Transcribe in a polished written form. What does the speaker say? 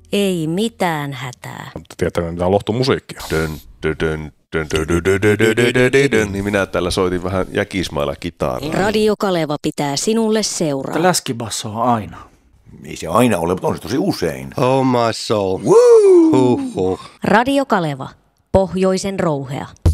Ei mitään hätää. Mutta tietää mitä lohtomusiikkia. Niin minä täällä soitin vähän jäkismailla kitaraa. Radio Kaleva pitää sinulle seuraa. Läskibasso on aina. Ei se aina ole, mutta on se tosi usein. Oh my soul. Woo! Huh. Radio Kaleva, pohjoisen rouhea.